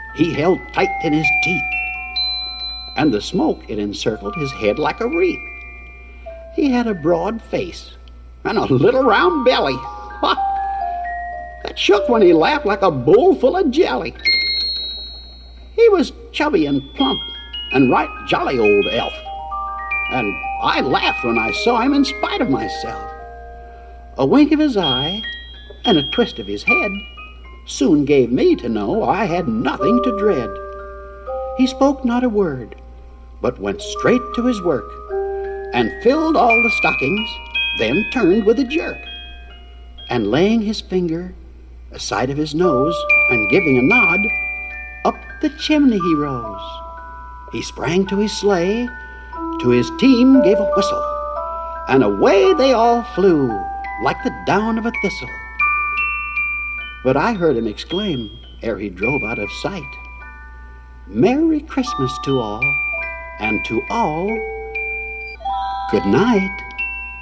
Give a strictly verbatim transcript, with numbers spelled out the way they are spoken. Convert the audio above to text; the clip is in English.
he held tight in his teeth, and the smoke it encircled his head like a wreath. He had a broad face and a little round belly ha, that shook when he laughed like a bowl full of jelly. He was chubby and plump and right jolly old elf, and I laughed when I saw him in spite of myself. A wink of his eye and a twist of his head soon gave me to know I had nothing to dread. He spoke not a word, but went straight to his work, and filled all the stockings, then turned with a jerk, and laying his finger aside of his nose, and giving a nod, up the chimney he rose. He sprang to his sleigh, to his team gave a whistle, and away they all flew like the down of a thistle. But I heard him exclaim, ere he drove out of sight, "Merry Christmas to all, and to all, good night."